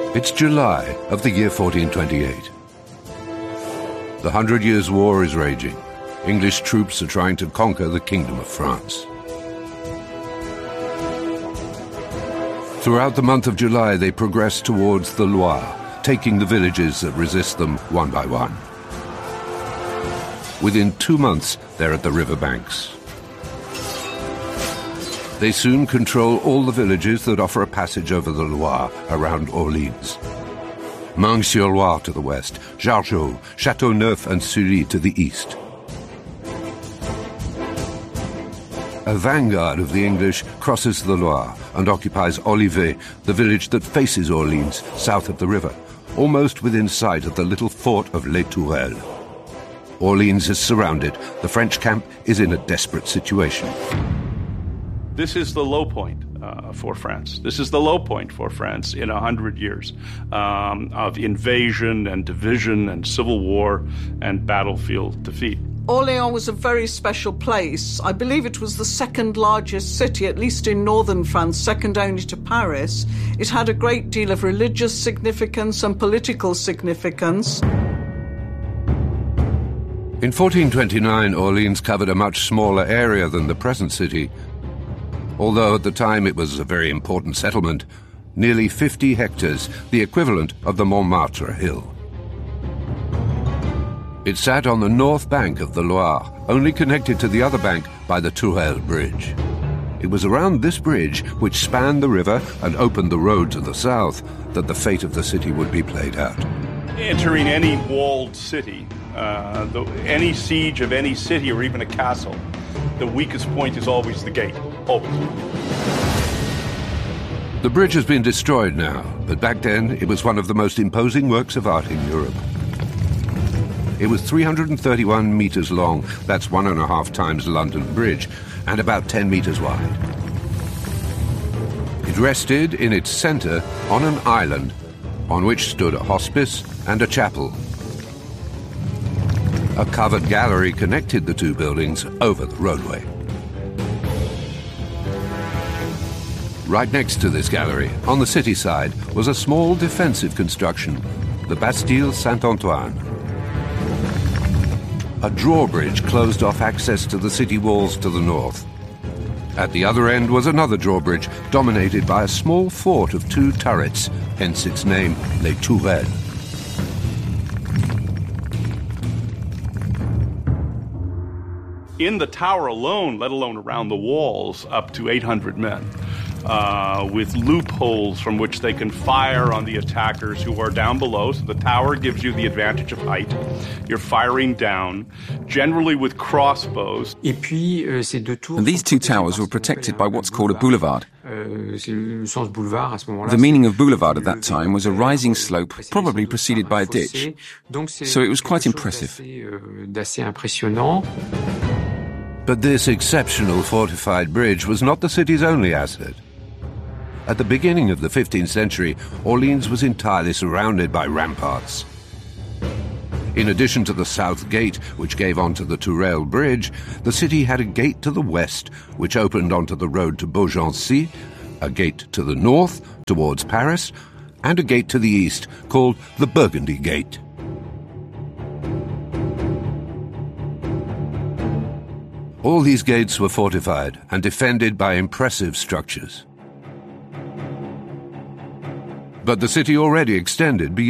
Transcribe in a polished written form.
It's July of the year 1428. The 100 Years' War is raging. English troops are trying to conquer the Kingdom of France. Throughout the month of July, they progress towards the Loire, taking the villages that resist them one by one. Within 2 months, they're at the river banks. They soon control all the villages that offer a passage over the Loire around Orleans. Meung-sur-Loire to the west, Jargeau, Châteauneuf and Sully to the east. A vanguard of the English crosses the Loire and occupies Olivet, the village that faces Orleans, south of the river, almost within sight of the little fort of Les Tourelles. Orleans is surrounded. The French camp is in a desperate situation. This is the low point for France. This is the low point for France in 100 years of invasion and division and civil war and battlefield defeat. Orléans was a very special place. I believe it was the second largest city, at least in northern France, second only to Paris. It had a great deal of religious significance and political significance. In 1429, Orleans covered a much smaller area than the present city. Although at the time it was a very important settlement, nearly 50 hectares, the equivalent of the Montmartre hill. It sat on the north bank of the Loire, only connected to the other bank by the Tourelles Bridge. It was around this bridge, which spanned the river and opened the road to the south, that the fate of the city would be played out. Entering any walled city, any siege of any city or even a castle, the weakest point is always the gate, always. The bridge has been destroyed now, but back then it was one of the most imposing works of art in Europe. It was 331 meters long, that's 1.5 times London Bridge, and about 10 meters wide. It rested in its center on an island on which stood a hospice and a chapel. A covered gallery connected the two buildings over the roadway. Right next to this gallery, on the city side, was a small defensive construction, the Bastille Saint-Antoine. A drawbridge closed off access to the city walls to the north. At the other end was another drawbridge dominated by a small fort of 2 turrets, hence its name, Les Tourelles. In the tower alone, let alone around the walls, up to 800 men. With loopholes from which they can fire on the attackers who are down below. So the tower gives you the advantage of height. You're firing down, generally with crossbows. And these 2 towers were protected by what's called a boulevard. The meaning of boulevard at that time was a rising slope, probably preceded by a ditch. So it was quite impressive. But this exceptional fortified bridge was not the city's only asset. At the beginning of the 15th century, Orleans was entirely surrounded by ramparts. In addition to the south gate, which gave onto the Tourelles Bridge, the city had a gate to the west, which opened onto the road to Beaugency, a gate to the north, towards Paris, and a gate to the east, called the Burgundy Gate. All these gates were fortified and defended by impressive structures. But the city already extended beyond